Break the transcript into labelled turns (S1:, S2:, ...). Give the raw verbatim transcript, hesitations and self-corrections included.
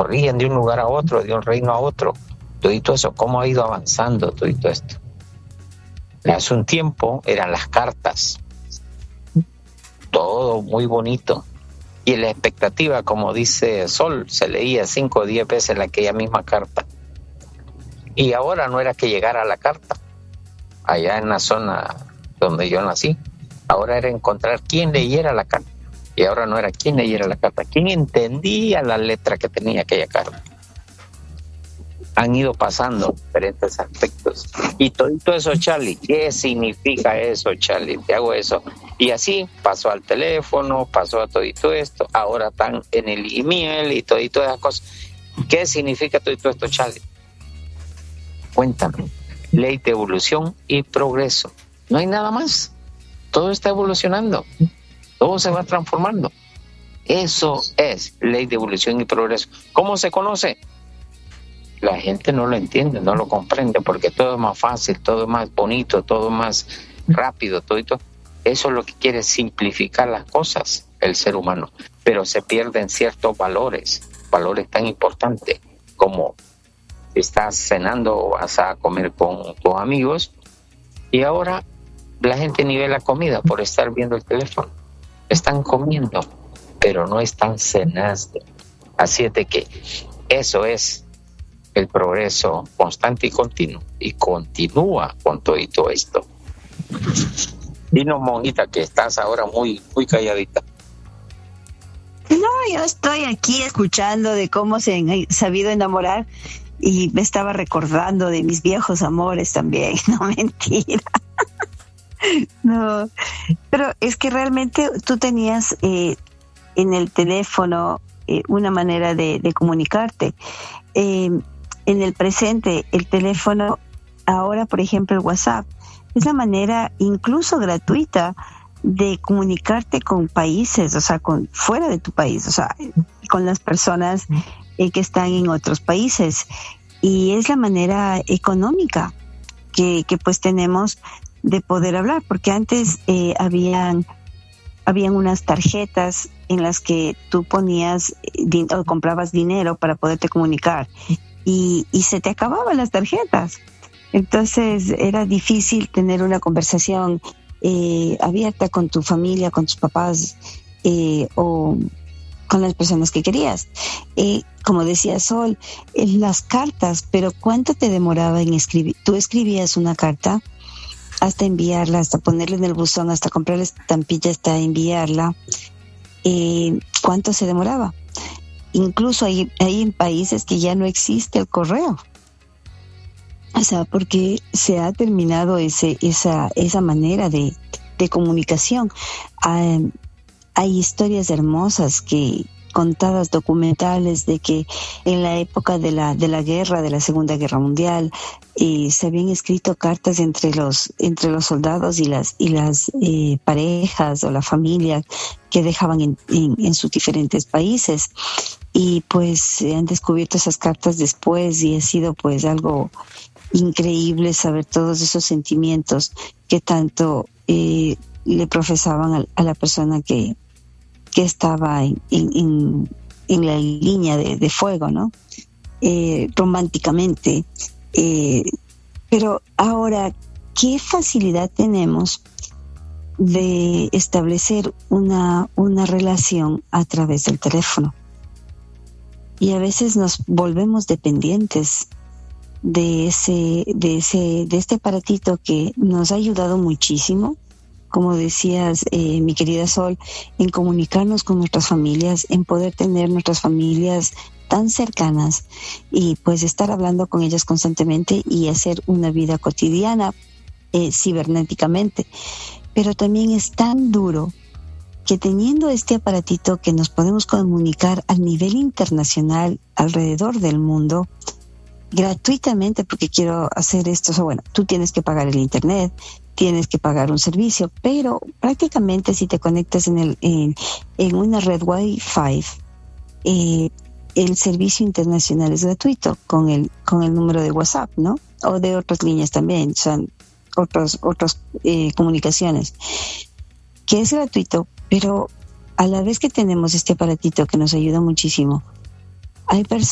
S1: corrían de un lugar a otro, de un reino a otro. Todo eso, cómo ha ido avanzando todo esto. Hace un tiempo eran las cartas, todo muy bonito, y la expectativa, como dice Sol, se leía cinco o diez veces aquella misma carta, y ahora no era que llegara la carta allá en la zona donde yo nací, ahora era encontrar quién leyera la carta, y ahora no era quién leyera la carta, quién entendía la letra que tenía aquella carta. Han ido pasando diferentes aspectos. Y todo eso, Charlie, ¿qué significa eso, Charlie? Te hago eso. Y así pasó al teléfono, pasó a todo esto, ahora están en el email y todo y todas esas cosas. ¿Qué significa todo esto, Charlie? Cuéntame. Ley de evolución y progreso. No hay nada más. Todo está evolucionando. Todo se va transformando. Eso es ley de evolución y progreso. ¿Cómo se conoce? La gente no lo entiende, no lo comprende, porque todo es más fácil, todo es más bonito, todo es más rápido, todo esto. Eso es lo que quiere, simplificar las cosas, el ser humano. Pero se pierden ciertos valores, valores tan importantes como estás cenando o vas a comer con tus amigos, y ahora la gente ni ve la comida por estar viendo el teléfono. Están comiendo, pero no están cenando. Así es de que eso es el progreso constante y continuo, y continúa con todo y todo esto. Dinos, monjita, que estás ahora muy, muy calladita.
S2: No, yo estoy aquí escuchando de cómo se han sabido enamorar, y me estaba recordando de mis viejos amores también. No, mentira. No, pero es que realmente tú tenías eh, en el teléfono eh, una manera de, de comunicarte. Eh, En el presente, el teléfono, ahora, por ejemplo, el WhatsApp, es la manera incluso gratuita de comunicarte con países, o sea, con fuera de tu país, o sea, con las personas eh, que están en otros países. Y es la manera económica que, que pues tenemos de poder hablar, porque antes eh, habían, habían unas tarjetas en las que tú ponías din- o comprabas dinero para poderte comunicar. Y, y se te acababan las tarjetas. Entonces era difícil tener una conversación eh, abierta con tu familia, con tus papás eh, o con las personas que querías. Eh, como decía Sol, eh, las cartas, pero ¿cuánto te demoraba en escribir? Tú escribías una carta hasta enviarla, hasta ponerla en el buzón, hasta comprar la estampilla, hasta enviarla. Eh, ¿Cuánto se demoraba? Incluso hay, hay en países que ya no existe el correo. O sea, porque se ha terminado ese, esa, esa manera de, de comunicación. Hay, hay historias hermosas que contadas, documentales, de que en la época de la, de la guerra, de la Segunda Guerra Mundial, eh, se habían escrito cartas entre los, entre los soldados y las, y las eh, parejas o la familia que dejaban en, en, en sus diferentes países. Y pues se han descubierto esas cartas después, y ha sido pues algo increíble saber todos esos sentimientos que tanto eh, le profesaban a, a la persona que, que estaba en, en, en la línea de, de fuego, ¿no? Eh, románticamente. Eh, pero ahora, ¿qué facilidad tenemos de establecer una, una relación a través del teléfono? Y a veces nos volvemos dependientes de ese, de ese, de este aparatito que nos ha ayudado muchísimo, como decías, eh, mi querida Sol, en comunicarnos con nuestras familias, en poder tener nuestras familias tan cercanas y pues estar hablando con ellas constantemente y hacer una vida cotidiana eh, cibernéticamente. Pero también es tan duro que teniendo este aparatito que nos podemos comunicar a nivel internacional alrededor del mundo gratuitamente, porque quiero hacer esto, o sea, bueno, tú tienes que pagar el internet, tienes que pagar un servicio, pero prácticamente si te conectas en el en, en una red Wi-Fi, eh, el servicio internacional es gratuito con el con el número de WhatsApp, ¿no? O de otras líneas también, son otros otras eh, comunicaciones, que es gratuito, pero a la vez que tenemos este aparatito que nos ayuda muchísimo, hay personas